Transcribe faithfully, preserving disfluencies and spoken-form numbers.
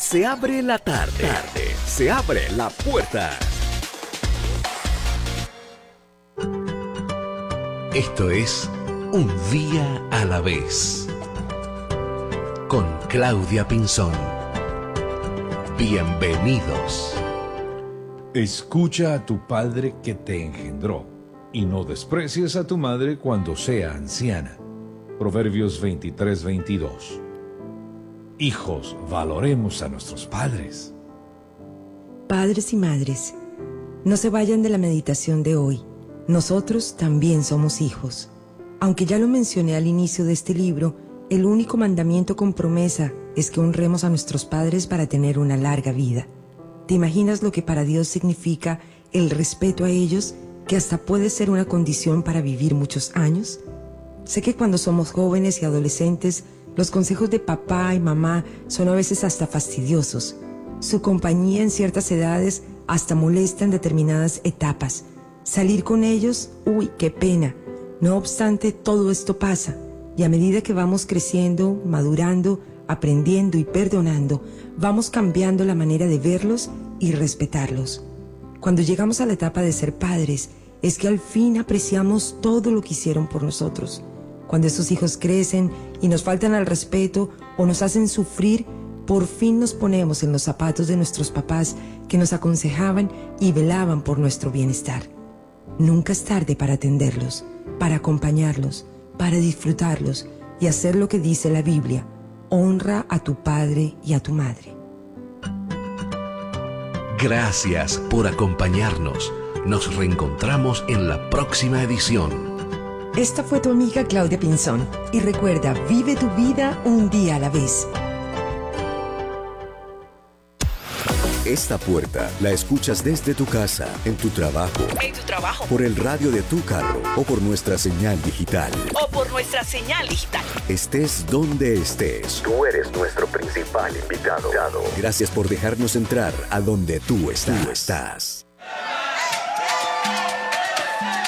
Se abre la tarde. tarde. Se abre la puerta. Esto es Un Día a la Vez. Con Claudia Pinzón. Bienvenidos. Escucha a tu padre que te engendró, y no desprecies a tu madre cuando sea anciana. Proverbios veintitrés veintidós. Hijos, valoremos a nuestros padres. Padres y madres, no se vayan de la meditación de hoy. Nosotros también somos hijos. Aunque ya lo mencioné al inicio de este libro, el único mandamiento con promesa es que honremos a nuestros padres para tener una larga vida. ¿Te imaginas lo que para Dios significa el respeto a ellos, que hasta puede ser una condición para vivir muchos años? Sé que cuando somos jóvenes y adolescentes, los consejos de papá y mamá son a veces hasta fastidiosos. Su compañía en ciertas edades hasta molesta en determinadas etapas. Salir con ellos, uy, qué pena. No obstante, todo esto pasa, y a medida que vamos creciendo, madurando, aprendiendo y perdonando, vamos cambiando la manera de verlos y respetarlos. Cuando llegamos a la etapa de ser padres, es que al fin apreciamos todo lo que hicieron por nosotros. Cuando esos hijos crecen y nos faltan al respeto o nos hacen sufrir, por fin nos ponemos en los zapatos de nuestros papás que nos aconsejaban y velaban por nuestro bienestar. Nunca es tarde para atenderlos, para acompañarlos, para disfrutarlos y hacer lo que dice la Biblia: honra a tu padre y a tu madre. Gracias por acompañarnos. Nos reencontramos en la próxima edición. Esta fue tu amiga Claudia Pinzón. Y recuerda, vive tu vida un día a la vez. Esta puerta la escuchas desde tu casa, en tu trabajo, en tu trabajo, por el radio de tu carro o por nuestra señal digital. O por nuestra señal digital. Estés donde estés, tú eres nuestro principal invitado. Gracias por dejarnos entrar a donde tú estás. Tú estás.